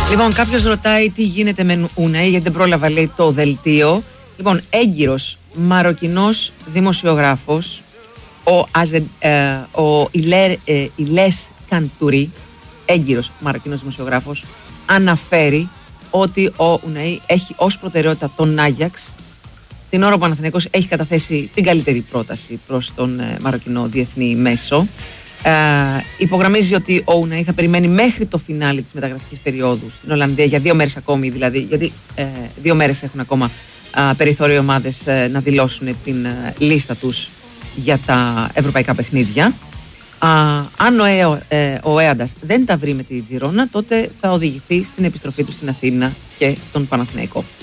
Λοιπόν, κάποιος ρωτάει τι γίνεται με Ουναή, γιατί δεν πρόλαβα, λέει, το δελτίο. Λοιπόν, έγκυρος Μαροκινός δημοσιογράφος, ο Ηλές Καντουρί, έγκυρος Μαροκινός δημοσιογράφος, αναφέρει ότι ο Ουναή έχει ως προτεραιότητα τον Άγιαξ, την ώρα που ο Παναθηναϊκός έχει καταθέσει την καλύτερη πρόταση προς τον Μαροκινό διεθνή μέσο. Υπογραμμίζει ότι ο Ουναή θα περιμένει μέχρι το φινάλι της μεταγραφικής περίοδου στην Ολλανδία για 2 μέρες ακόμη, δηλαδή, γιατί 2 μέρες έχουν ακόμα περιθώριο ομάδες να δηλώσουν την λίστα τους για τα ευρωπαϊκά παιχνίδια. Αν ο Έαντας δεν τα βρει με τη Τζιρόνα, τότε θα οδηγηθεί στην επιστροφή του στην Αθήνα και τον Παναθηναϊκό.